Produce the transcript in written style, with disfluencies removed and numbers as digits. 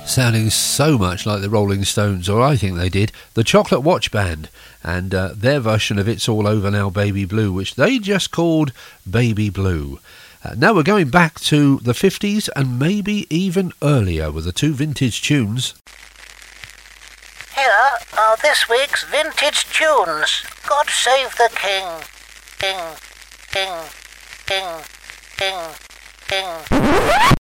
Sounding so much like the Rolling Stones, or I think they did, the Chocolate Watch Band, and their version of It's All Over Now Baby Blue, which they just called Baby Blue. Now we're going back to the 50s and maybe even earlier with the two vintage tunes. Here are this week's vintage tunes. God Save the King. King, King, King, King, King.